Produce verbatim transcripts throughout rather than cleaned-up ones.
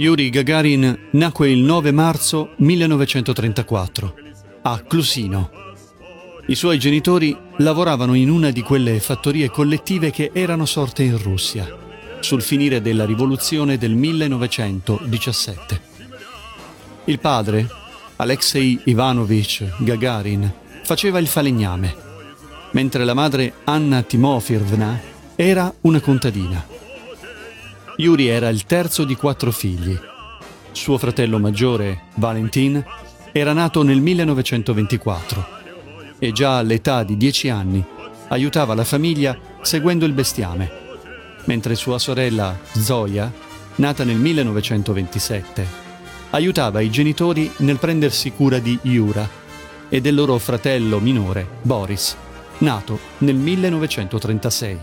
Yuri Gagarin nacque il nove marzo millenovecentotrentaquattro a Clusino. I suoi genitori lavoravano in una di quelle fattorie collettive che erano sorte in Russia, sul finire della rivoluzione del millenovecentodiciassette. Il padre, Alexei Ivanovich Gagarin, faceva il falegname, mentre la madre, Anna Timofyevna, era una contadina. Yuri era il terzo di quattro figli. Suo fratello maggiore, Valentin, era nato nel millenovecentoventiquattro e già all'età di dieci anni aiutava la famiglia seguendo il bestiame, mentre sua sorella Zoya, nata nel millenovecentoventisette, aiutava i genitori nel prendersi cura di Yura e del loro fratello minore, Boris, nato nel millenovecentotrentasei.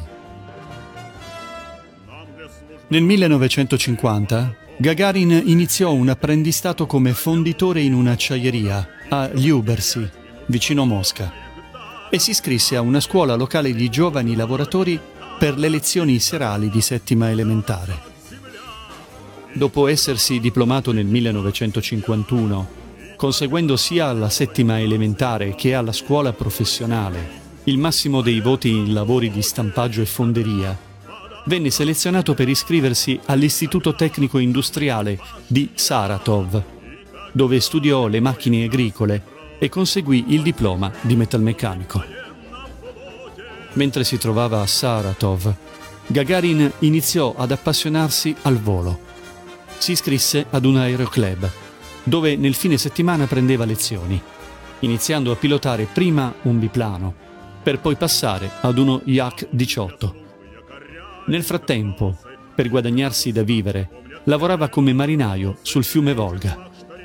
Nel millenovecentocinquanta Gagarin iniziò un apprendistato come fonditore in un'acciaieria a Lyubersi, vicino Mosca, e si iscrisse a una scuola locale di giovani lavoratori per le lezioni serali di settima elementare. Dopo essersi diplomato nel millenovecentocinquantuno, conseguendo sia alla settima elementare che alla scuola professionale il massimo dei voti in lavori di stampaggio e fonderia, venne selezionato per iscriversi all'Istituto Tecnico Industriale di Saratov, dove studiò le macchine agricole e conseguì il diploma di metalmeccanico. Mentre si trovava a Saratov, Gagarin iniziò ad appassionarsi al volo. Si iscrisse ad un aeroclub, dove nel fine settimana prendeva lezioni, iniziando a pilotare prima un biplano, per poi passare ad uno Yak diciotto. Nel frattempo, per guadagnarsi da vivere, lavorava come marinaio sul fiume Volga.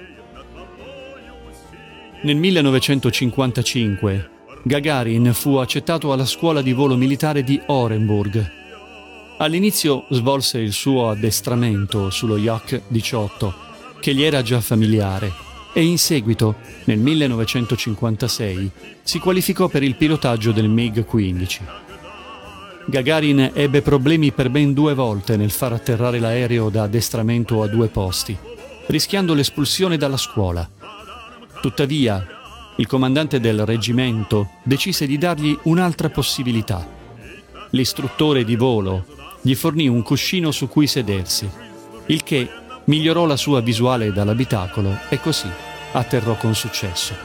Nel millenovecentocinquantacinque Gagarin fu accettato alla scuola di volo militare di Orenburg. All'inizio svolse il suo addestramento sullo Yak diciotto, che gli era già familiare, e in seguito, nel millenovecentocinquantasei, si qualificò per il pilotaggio del MiG quindici. Gagarin ebbe problemi per ben due volte nel far atterrare l'aereo da addestramento a due posti, rischiando l'espulsione dalla scuola. Tuttavia, il comandante del reggimento decise di dargli un'altra possibilità. L'istruttore di volo gli fornì un cuscino su cui sedersi, il che migliorò la sua visuale dall'abitacolo e così atterrò con successo.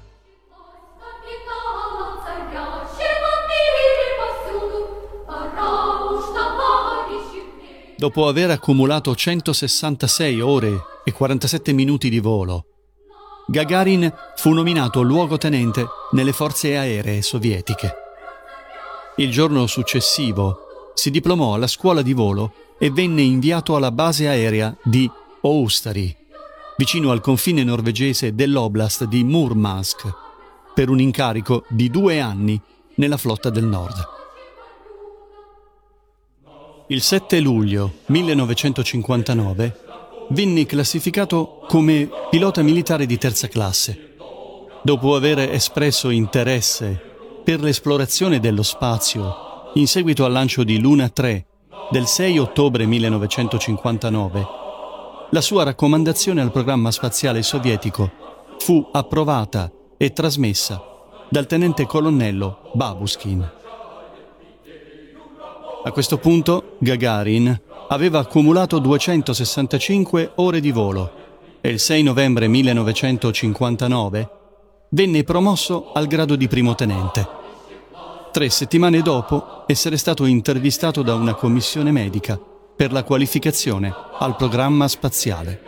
Dopo aver accumulato centosessantasei ore e quarantasette minuti di volo, Gagarin fu nominato luogotenente nelle forze aeree sovietiche. Il giorno successivo si diplomò alla scuola di volo e venne inviato alla base aerea di Oustari, vicino al confine norvegese dell'oblast di Murmansk, per un incarico di due anni nella flotta del nord. Il sette luglio millenovecentocinquantanove venne classificato come pilota militare di terza classe. Dopo aver espresso interesse per l'esplorazione dello spazio in seguito al lancio di Luna tre del sei ottobre millenovecentocinquantanove, la sua raccomandazione al programma spaziale sovietico fu approvata e trasmessa dal tenente colonnello Babuskin. A questo punto Gagarin aveva accumulato duecentosessantacinque ore di volo e il sei novembre millenovecentocinquantanove venne promosso al grado di primo tenente. Tre settimane dopo essere stato intervistato da una commissione medica per la qualificazione al programma spaziale.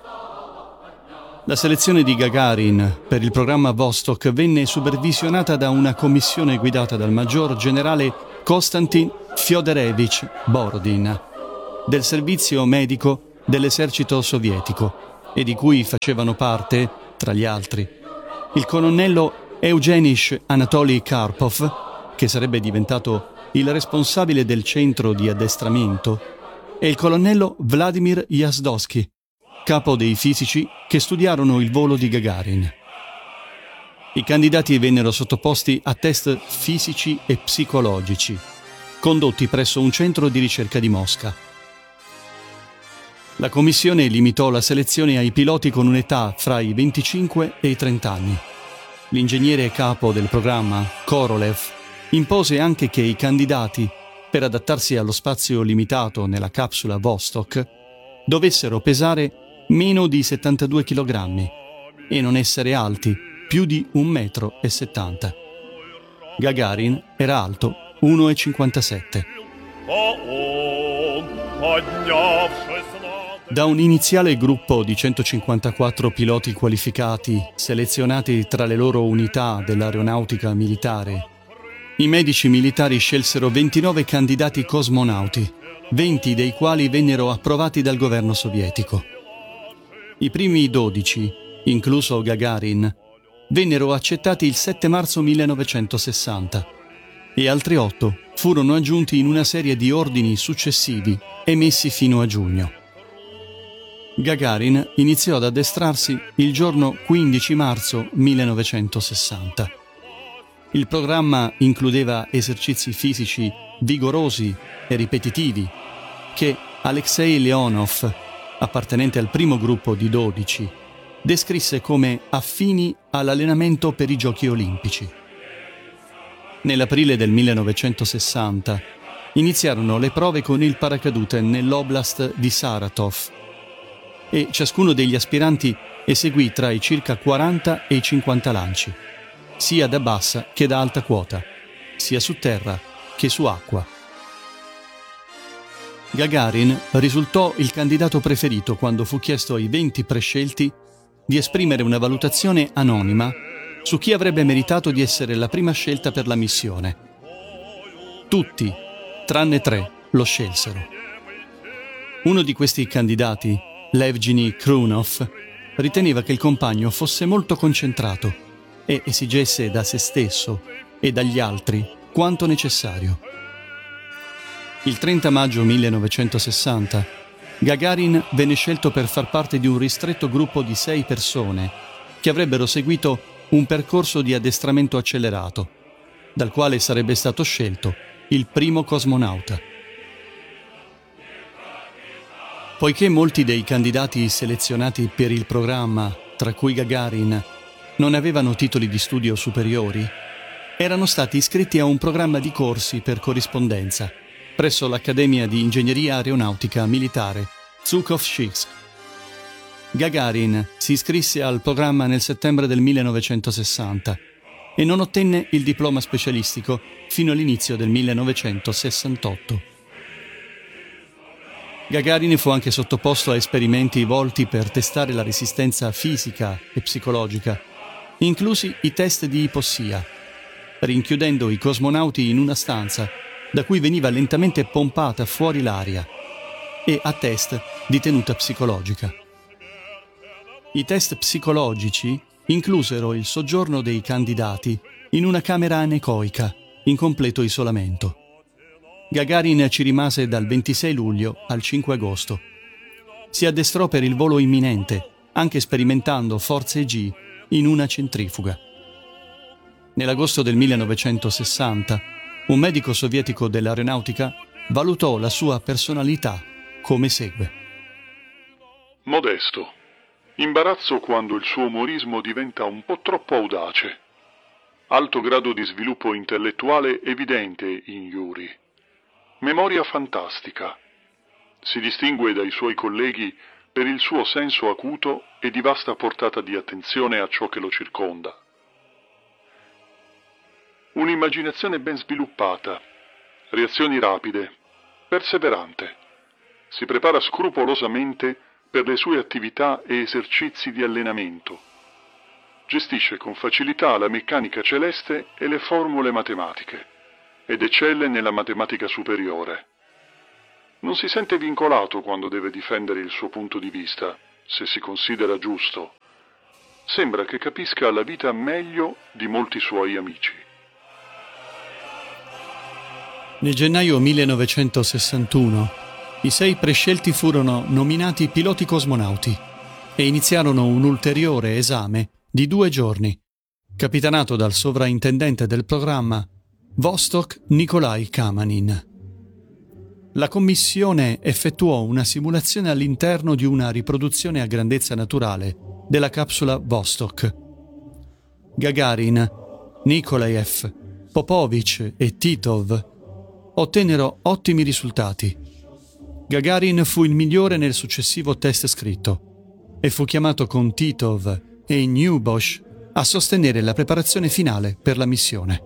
La selezione di Gagarin per il programma Vostok venne supervisionata da una commissione guidata dal maggior generale Konstantin Fyodorevich Borodin, del servizio medico dell'esercito sovietico, e di cui facevano parte, tra gli altri, il colonnello Eugenish Anatoly Karpov, che sarebbe diventato il responsabile del centro di addestramento, e il colonnello Vladimir Yazdovsky, capo dei fisici che studiarono il volo di Gagarin. I candidati vennero sottoposti a test fisici e psicologici, condotti presso un centro di ricerca di Mosca. La commissione limitò la selezione ai piloti con un'età fra i venticinque e i trenta anni. L'ingegnere capo del programma, Korolev, impose anche che i candidati, per adattarsi allo spazio limitato nella capsula Vostok, dovessero pesare meno di settantadue chilogrammi e non essere alti più di un metro e settanta. Gagarin era alto uno virgola cinquantasette. Da un iniziale gruppo di centocinquantaquattro piloti qualificati, selezionati tra le loro unità dell'aeronautica militare, i medici militari scelsero ventinove candidati cosmonauti, venti dei quali vennero approvati dal governo sovietico. I primi dodici, incluso Gagarin, vennero accettati il sette marzo millenovecentosessanta e altri otto furono aggiunti in una serie di ordini successivi emessi fino a giugno. Gagarin iniziò ad addestrarsi il giorno quindici marzo millenovecentosessanta. Il programma includeva esercizi fisici vigorosi e ripetitivi che Alexei Leonov, appartenente al primo gruppo di dodici, descrisse come affini all'allenamento per i Giochi Olimpici. Nell'aprile del millenovecentosessanta iniziarono le prove con il paracadute nell'oblast di Saratov e ciascuno degli aspiranti eseguì tra i circa quaranta e i cinquanta lanci, sia da bassa che da alta quota, sia su terra che su acqua. Gagarin risultò il candidato preferito quando fu chiesto ai venti prescelti di esprimere una valutazione anonima su chi avrebbe meritato di essere la prima scelta per la missione. Tutti, tranne tre, lo scelsero. Uno di questi candidati, Levgeny Krunov, riteneva che il compagno fosse molto concentrato e esigesse da se stesso e dagli altri quanto necessario. Il trenta maggio millenovecentosessanta, Gagarin venne scelto per far parte di un ristretto gruppo di sei persone che avrebbero seguito un percorso di addestramento accelerato, dal quale sarebbe stato scelto il primo cosmonauta. Poiché molti dei candidati selezionati per il programma, tra cui Gagarin, non avevano titoli di studio superiori, erano stati iscritti a un programma di corsi per corrispondenza presso l'Accademia di Ingegneria Aeronautica Militare Zhukovsk. Gagarin si iscrisse al programma nel settembre del millenovecentosessanta e non ottenne il diploma specialistico fino all'inizio del millenovecentosessantotto. Gagarin fu anche sottoposto a esperimenti volti per testare la resistenza fisica e psicologica, inclusi i test di ipossia, rinchiudendo i cosmonauti in una stanza da cui veniva lentamente pompata fuori l'aria, e a test di tenuta psicologica. I test psicologici inclusero il soggiorno dei candidati in una camera anecoica, in completo isolamento. Gagarin ci rimase dal ventisei luglio al cinque agosto. Si addestrò per il volo imminente, anche sperimentando forze G in una centrifuga. Nell'agosto del millenovecentosessanta, un medico sovietico dell'aeronautica valutò la sua personalità come segue. Modesto. Imbarazzo quando il suo umorismo diventa un po' troppo audace. Alto grado di sviluppo intellettuale evidente in Yuri. Memoria fantastica. Si distingue dai suoi colleghi per il suo senso acuto e di vasta portata di attenzione a ciò che lo circonda. Un'immaginazione ben sviluppata, reazioni rapide, perseverante. Si prepara scrupolosamente per le sue attività e esercizi di allenamento. Gestisce con facilità la meccanica celeste e le formule matematiche ed eccelle nella matematica superiore. Non si sente vincolato quando deve difendere il suo punto di vista, se si considera giusto. Sembra che capisca la vita meglio di molti suoi amici. Nel gennaio millenovecentosessantuno i sei prescelti furono nominati piloti cosmonauti e iniziarono un ulteriore esame di due giorni, capitanato dal sovraintendente del programma Vostok Nikolai Kamanin. la commissione effettuò una simulazione all'interno di una riproduzione a grandezza naturale della capsula Vostok. Gagarin, Nikolaev, Popovich e Titov ottennero ottimi risultati. Gagarin fu il migliore nel successivo test scritto e fu chiamato con Titov e Newbosch a sostenere la preparazione finale per la missione.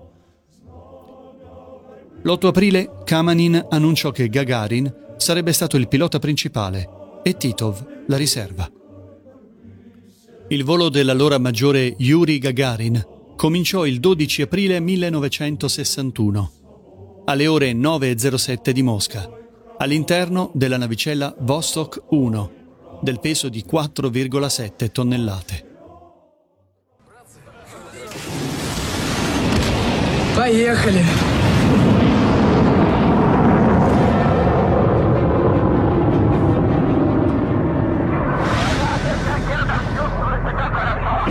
l'otto aprile Kamanin annunciò che Gagarin sarebbe stato il pilota principale e Titov la riserva. Il volo dell'allora maggiore Yuri Gagarin cominciò il dodici aprile millenovecentosessantuno alle ore nove e zero sette di Mosca, all'interno della navicella Vostok uno, del peso di quattro virgola sette tonnellate. Поехали!